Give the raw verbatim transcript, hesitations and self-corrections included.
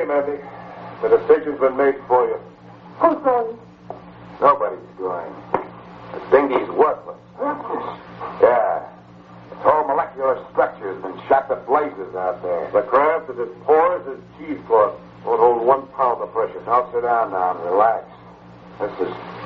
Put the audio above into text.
Mandy. The decision's been made for you. Who's going? Nobody's going. The dinghy's worthless. Worthless? Yeah. Its whole molecular structure has been shot to blazes out there. The craft is as porous as cheesecloth. Won't hold one pound of pressure. Now sit down now and relax. This is